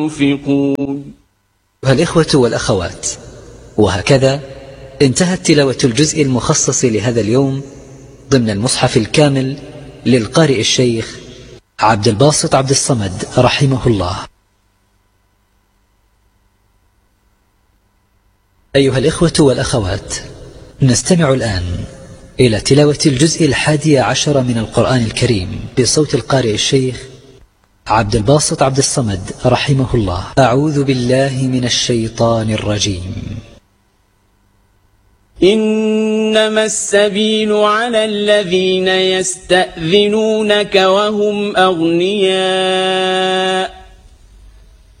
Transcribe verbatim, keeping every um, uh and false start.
ينفقون. الإخوة والأخوات، وهكذا انتهت تلاوة الجزء المخصص لهذا اليوم ضمن المصحف الكامل للقارئ الشيخ عبد الباسط عبد الصمد رحمه الله. أيها الإخوة والأخوات، نستمع الآن إلى تلاوة الجزء الحادي عشر من القرآن الكريم بصوت القارئ الشيخ عبد الباسط عبد الصمد رحمه الله. أعوذ بالله من الشيطان الرجيم. إنما السبيل على الذين يستأذنونك وهم أغنياء